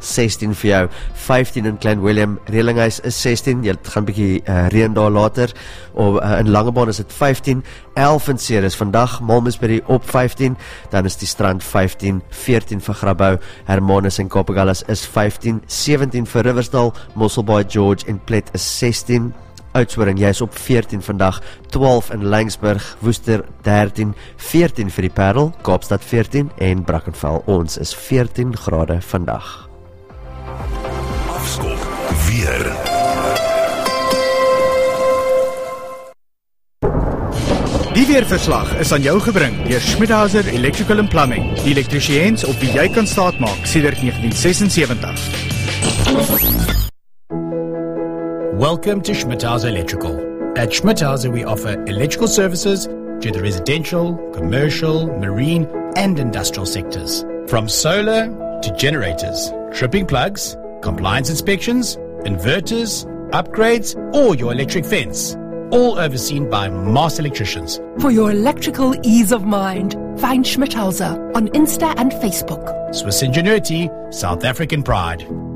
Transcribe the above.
16 vir jou, 15 in Klein Willem, Relinghuis is 16, jy gaan bietjie reën daar later, in Langebaan is dit 15, 11 in Ceres vandag, Malmesbury op 15, dan is die Strand 15, 14 vir Grabouw, Hermanus en Kapagallas is 15, 17 vir Riversdal, Mosselbaai, George en Plet is 16, Oudtshoorn, jy is op 14 vandag, 12 in Laingsburg, Woester 13, 14 vir die Parel, Kaapstad 14 en Brackenfell, ons is 14 grade vandag. Afskop weer. Die weerverslag is aan jou gebring deur Schmidhauser Electrical and Plumbing, die elektriesiens op wie jy kan staatmaak sedert 1976. Welcome to Schmidhauser Electrical. At Schmidhauser, we offer electrical services to the residential, commercial, marine, and industrial sectors. From solar to generators, tripping plugs, compliance inspections, inverters, upgrades, or your electric fence. All overseen by master electricians. For your electrical ease of mind, find Schmidhauser on Insta and Facebook. Swiss ingenuity, South African pride.